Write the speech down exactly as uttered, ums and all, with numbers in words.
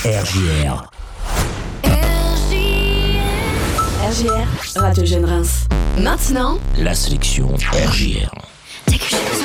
R J R. R J R, Radio Jeune Reims. Maintenant, La sélection R J R. Dès que j'ai besoin